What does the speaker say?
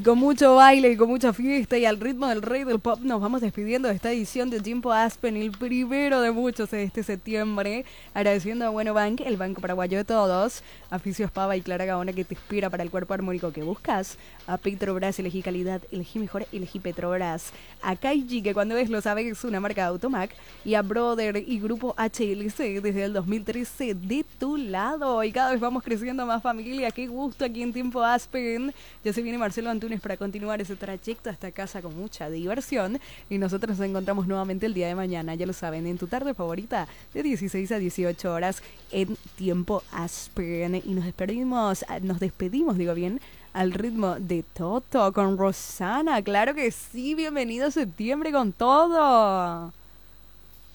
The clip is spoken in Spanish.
Y con mucho baile y con mucha fiesta y al ritmo del rey del pop nos vamos despidiendo de esta edición de Tiempo Aspen, el primero de muchos de este septiembre. Agradeciendo a Bueno Bank, el banco paraguayo de todos, a Fisios Pava y Clara Gaona que te inspira para el cuerpo armónico que buscas, a Petrobras, elegí calidad, elegí mejor, elegí Petrobras, a Kaiji que cuando ves lo sabes es una marca de Automac, y a Brother y Grupo HLC desde el 2013 de tu lado. Y cada vez vamos creciendo más familia, qué gusto aquí en Tiempo Aspen. Ya se viene Marcelo Antunes para continuar ese trayecto hasta casa con mucha diversión. Y nosotros nos encontramos nuevamente el día de mañana, ya lo saben, en tu tarde favorita, de 16 a 18 horas en Tiempo Aspen. Y nos despedimos, digo bien, al ritmo de Toto con Rosana. Claro que sí, bienvenido a septiembre con todo.